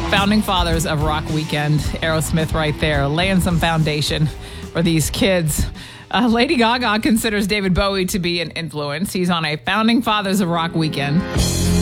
Founding fathers of rock weekend. Aerosmith right there, laying some foundation for these kids. Lady Gaga considers David Bowie to be an influence. He's on a Founding Fathers of Rock weekend.